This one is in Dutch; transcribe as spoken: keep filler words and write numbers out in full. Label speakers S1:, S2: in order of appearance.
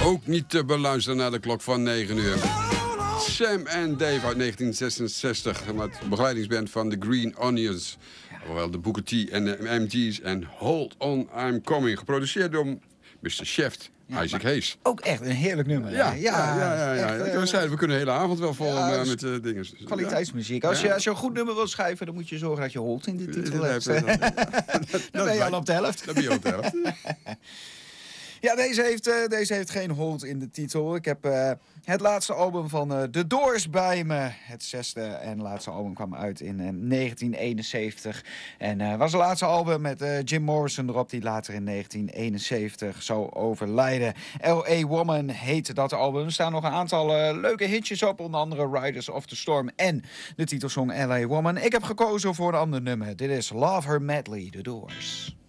S1: ook niet te beluisteren naar de klok van negen uur. Sam and Dave uit negentien zesenzestig. Met begeleidingsband van The Green Onions. Ofwel de Booker T en de M G's. En Hold On, I'm Coming. Geproduceerd door mister Shaft. Ja, Isaac Hayes.
S2: Ook echt een heerlijk nummer.
S1: Ja, ja, ja. ja, ja.
S2: Echt,
S1: uh, we, zeiden, we kunnen de hele avond wel vol ja, uh, met uh, dingen.
S2: Kwaliteitsmuziek. Als, ja. je, als je een goed nummer wil schrijven, dan moet je zorgen dat je Hold in die titel hebt.
S1: Dan
S2: ben je al op de helft.
S1: Dan ben je op de helft.
S2: Ja, deze heeft, uh, deze heeft geen Hold in de titel. Ik heb uh, het laatste album van uh, The Doors bij me. Het zesde en laatste album kwam uit in uh, negentien eenenzeventig. En uh, was het laatste album met uh, Jim Morrison erop, die later in negentien eenenzeventig zou overlijden. L A Woman heet dat album. Er staan nog een aantal uh, leuke hitjes op, onder andere Riders of the Storm en de titelsong L A Woman. Ik heb gekozen voor een ander nummer. Dit is Love Her Madly, The Doors.